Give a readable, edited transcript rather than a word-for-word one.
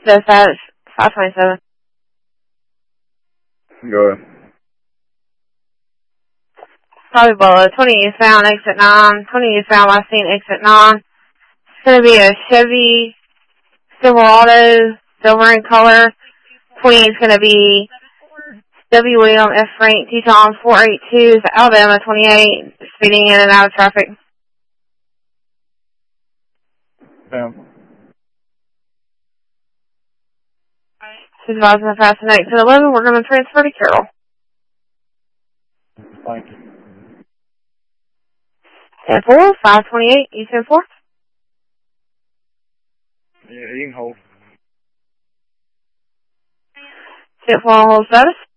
the status 527. Go ahead. Probably below 20 eastbound, exit 9. 20 eastbound, last seen, exit 9. It's going to be a Chevy Silverado, silver in color. 20 is going to be W. William F. Frank, Teton 482 is Alabama 28, speeding in and out of traffic. Damn. Supervising the fast and exit 11, we're going to transfer to Carroll. Thank you. 10-4, 528, East 10-4. Yeah, you can hold. 10-4 on hold status.